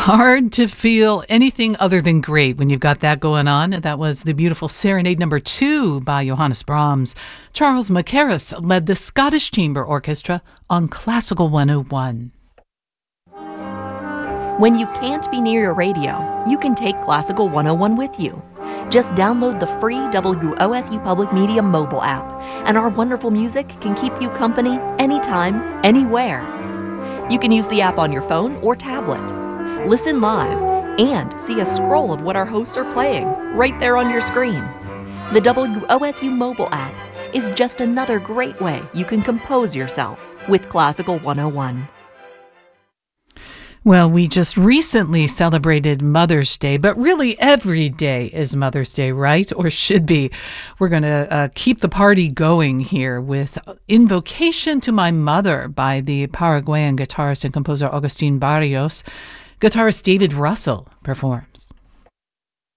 hard to feel anything other than great when you've got that going on. That was the beautiful Serenade Number 2 by Johannes Brahms. Charles Mackerras led the Scottish Chamber Orchestra on Classical 101. When you can't be near your radio, you can take Classical 101 with you. Just download the free WOSU Public Media mobile app, and our wonderful music can keep you company anytime, anywhere. You can use the app on your phone or tablet. Listen live and see a scroll of what our hosts are playing right there on your screen. The WOSU mobile app is just another great way you can compose yourself with Classical 101. Well, we just recently celebrated Mother's Day, but really every day is Mother's Day, right? Or should be. We're going to keep the party going here with Invocation to My Mother by the Paraguayan guitarist and composer Agustin Barrios. Guitarist David Russell performs.